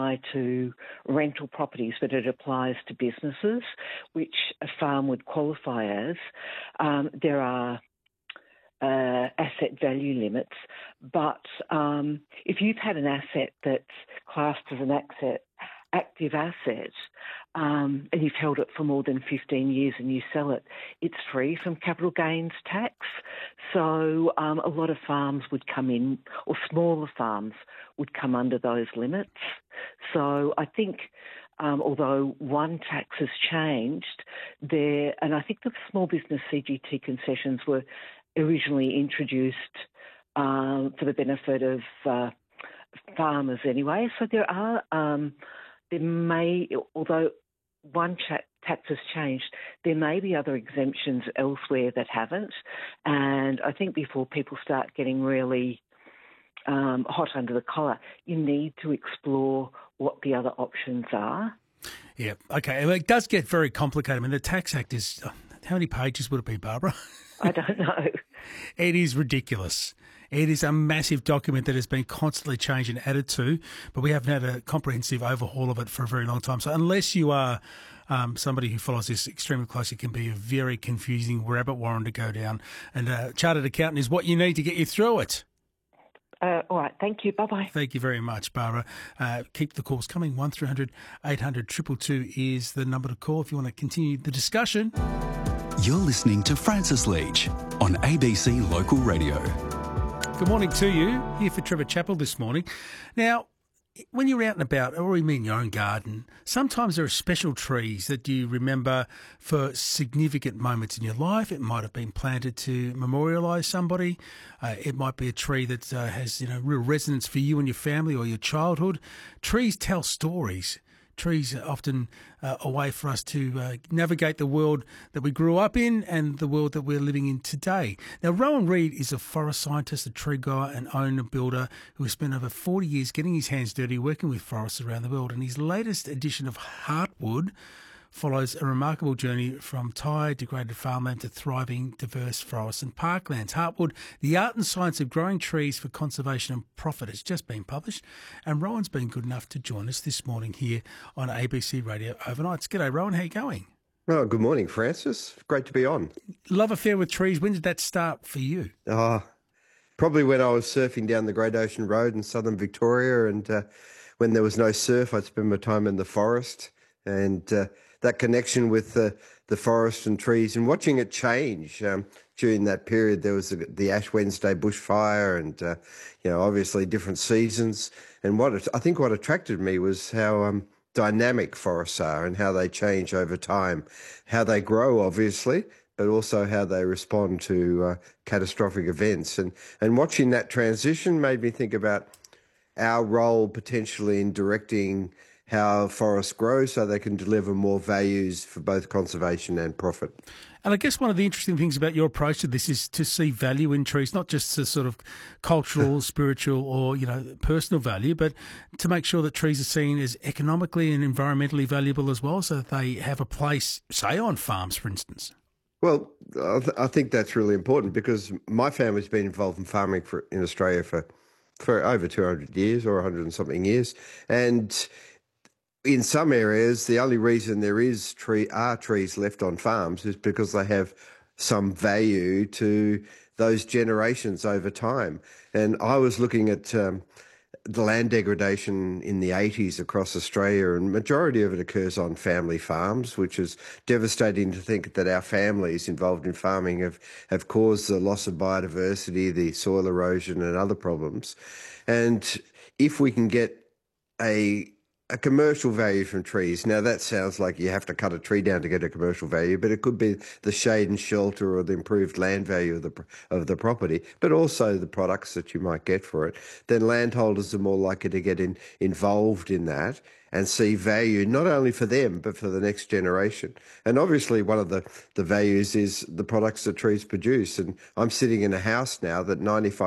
apply to rental properties, but it applies to businesses, which a farm would qualify as. There are asset value limits, but if you've had an asset that's classed as an active asset, and you've held it for more than 15 years and you sell it, it's free from capital gains tax. So a lot of farms would come in, or smaller farms would come under those limits. So I think although one tax has changed, and I think the small business CGT concessions were originally introduced for the benefit of farmers anyway. So there may, although one tax has changed, there may be other exemptions elsewhere that haven't. And I think before people start getting really hot under the collar, you need to explore what the other options are. Yeah, okay. Well, it does get very complicated. I mean, the Tax Act is, how many pages would it be, Barbara? I don't know. It is ridiculous. It is a massive document that has been constantly changed and added to, but we haven't had a comprehensive overhaul of it for a very long time. So unless you are somebody who follows this extremely closely, it can be a very confusing rabbit warren to go down. And a chartered accountant is what you need to get you through it. All right, thank you. Bye-bye. Thank you very much, Barbara. Keep the calls coming. 1300 800 222 is the number to call if you want to continue the discussion. You're listening to Francis Leach on ABC Local Radio. Good morning to you. Here for Trevor Chappell this morning. Now, when you're out and about, or even in your own garden, sometimes there are special trees that you remember for significant moments in your life. It might have been planted to memorialise somebody. It might be a tree that has real resonance for you and your family or your childhood. Trees tell stories. Trees are often a way for us to navigate the world that we grew up in and the world that we're living in today. Now, Rowan Reid is a forest scientist, a tree grower and owner builder who has spent over 40 years getting his hands dirty working with forests around the world. And his latest edition of Heartwood follows a remarkable journey from tired, degraded farmland to thriving, diverse forests and parklands. Heartwood, The Art and Science of Growing Trees for Conservation and Profit, has just been published, and Rowan's been good enough to join us this morning here on ABC Radio Overnights. G'day, Rowan. How are you going? Oh, good morning, Francis. Great to be on. Love affair with trees. When did that start for you? Probably when I was surfing down the Great Ocean Road in southern Victoria, and when there was no surf, I'd spend my time in the forest, and that connection with the forest and trees and watching it change. During that period, there was the Ash Wednesday bushfire and, obviously different seasons. And I think what attracted me was how dynamic forests are and how they change over time, how they grow, obviously, but also how they respond to catastrophic events. And watching that transition made me think about our role potentially in directing how forests grow so they can deliver more values for both conservation and profit. And I guess one of the interesting things about your approach to this is to see value in trees, not just a sort of cultural, spiritual or, personal value, but to make sure that trees are seen as economically and environmentally valuable as well, so that they have a place, say, on farms, for instance. Well, I think that's really important because my family's been involved in farming in Australia for over 200 years or 100 and something years. And in some areas, the only reason there are trees left on farms is because they have some value to those generations over time. And I was looking at the land degradation in the 80s across Australia, and majority of it occurs on family farms, which is devastating to think that our families involved in farming have caused the loss of biodiversity, the soil erosion and other problems. And if we can get a commercial value from trees. Now, that sounds like you have to cut a tree down to get a commercial value, but it could be the shade and shelter or the improved land value of the property, but also the products that you might get for it. Then landholders are more likely to get involved in that and see value not only for them, but for the next generation. And obviously one of the values is the products that trees produce. And I'm sitting in a house now that 95